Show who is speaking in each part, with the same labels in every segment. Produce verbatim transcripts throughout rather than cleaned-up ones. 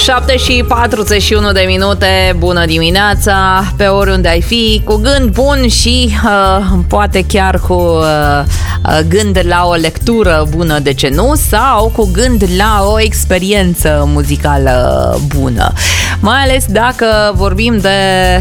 Speaker 1: șapte și patruzeci și unu de minute. Bună dimineața, pe oriunde ai fi, cu gând bun și uh, poate chiar cu uh, gând la o lectură bună, de ce nu, sau cu gând la o experiență muzicală bună. Mai ales dacă vorbim de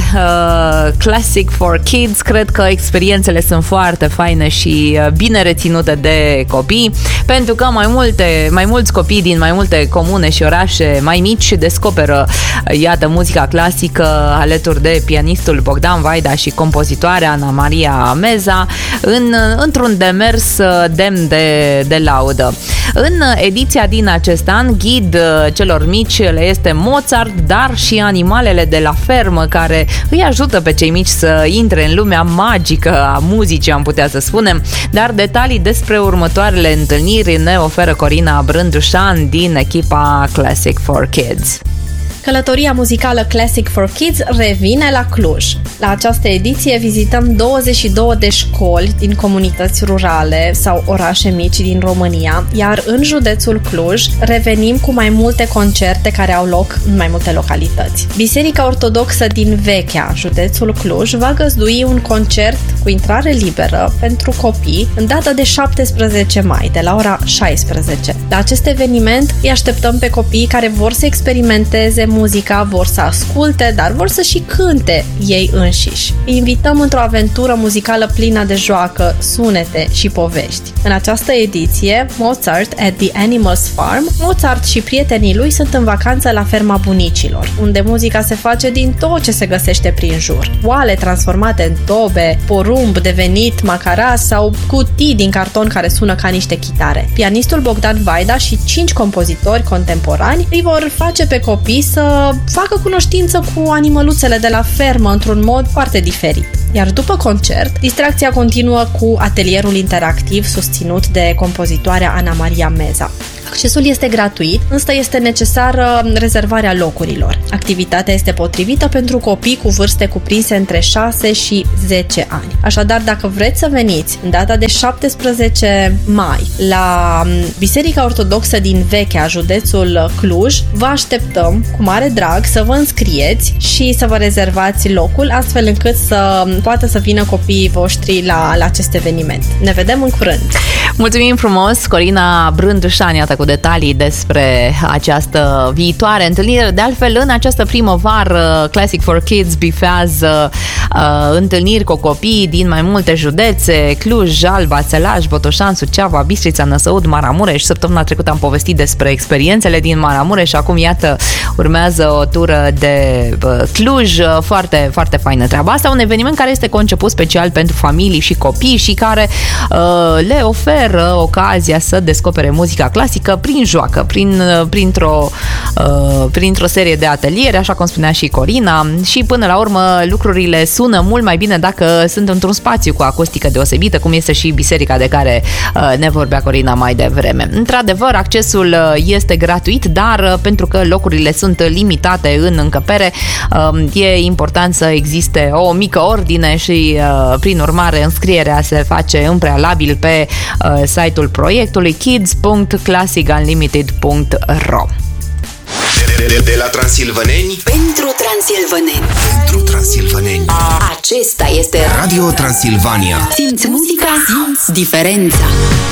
Speaker 1: uh, Classic for Kids, cred că experiențele sunt foarte faine și bine reținute de copii, pentru că mai multe, mai mulți copii din mai multe comune și orașe mai mici descoperă, iată, muzica clasică alături de pianistul Bogdan Vaida și compozitoarea Ana Maria Meza în, într-un demers demn de, de laudă. În ediția din acest an, ghid celor mici le este Mozart, dar și animalele de la fermă, care îi ajută pe cei mici să intre în lumea magică a muzicii, am putea să spunem. Dar detalii despre următoarele întâlniri ne oferă Corina Brândușan din echipa Classic for Kids.
Speaker 2: Călătoria muzicală Classic for Kids revine la Cluj. La această ediție vizităm douăzeci și două de școli din comunități rurale sau orașe mici din România, iar în județul Cluj revenim cu mai multe concerte care au loc în mai multe localități. Biserica Ortodoxă din Vechea, județul Cluj, va găzdui un concert cu intrare liberă pentru copii în data de șaptesprezece mai, de la ora șaisprezece. La acest eveniment îi așteptăm pe copiii care vor să experimenteze muzica, vor să asculte, dar vor să și cânte ei înșiși. Îi invităm într-o aventură muzicală plină de joacă, sunete și povești. În această ediție, Mozart at the Animals Farm, Mozart și prietenii lui sunt în vacanță la ferma bunicilor, unde muzica se face din tot ce se găsește prin jur. Oale transformate în tobe, porumb devenit macara sau cutii din carton care sună ca niște chitare. Pianistul Bogdan Vaida și cinci compozitori contemporani îi vor face pe copii să facă cunoștință cu animăluțele de la fermă într-un mod foarte diferit. Iar după concert, distracția continuă cu atelierul interactiv susținut de compozitoarea Ana Maria Meza. Accesul este gratuit, însă este necesară rezervarea locurilor. Activitatea este potrivită pentru copii cu vârste cuprinse între șase și zece ani. Așadar, dacă vreți să veniți în data de șaptesprezece mai la Biserica Ortodoxă din Vechea, județul Cluj, vă așteptăm cu mare drag să vă înscrieți și să vă rezervați locul, astfel încât să poată să vină copiii voștri la, la acest eveniment. Ne vedem în curând!
Speaker 1: Mulțumim frumos, Corina Brândușan, iată, cu detalii despre această viitoare întâlnire. De altfel, în această primăvară, Classic for Kids bifează uh, întâlniri cu copii din mai multe județe: Cluj, Alba, Sălaj, Botoșan, Suceava, Bistrița, Năsăud, Maramureș. Săptămâna trecută am povestit despre experiențele din Maramureș și acum, iată, urmează o tură de uh, Cluj. Foarte, foarte faină treaba asta. Un eveniment care este conceput special pentru familii și copii și care uh, le oferă ocazia să descopere muzica clasică prin joacă, prin, printr-o, uh, printr-o serie de ateliere, așa cum spunea și Corina, și până la urmă lucrurile sună mult mai bine dacă sunt într-un spațiu cu acustică deosebită, cum este și biserica de care uh, ne vorbea Corina mai devreme. Într-adevăr, accesul este gratuit, dar pentru că locurile sunt limitate în încăpere, uh, e important să existe o mică ordine și, uh, prin urmare, înscrierea se face în prealabil pe uh, site-ul proiectului kids punct classic unlimited punct ro.
Speaker 3: De, de, de la transilvaneni
Speaker 4: pentru transilvaneni.
Speaker 3: Pentru transilvaneni.
Speaker 4: Acesta este
Speaker 3: Radio Transilvania.
Speaker 4: Simți muzica, simți diferența.